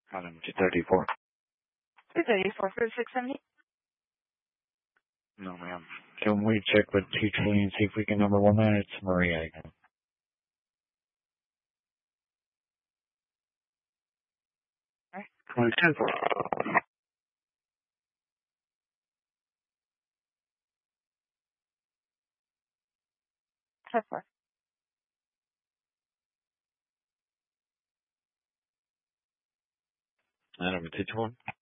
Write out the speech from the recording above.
Item 234. 234 for 670. No, ma'am. Can we check with 220 and see if we can number one man? It's Maria again. All right. 22. 54. Item 220.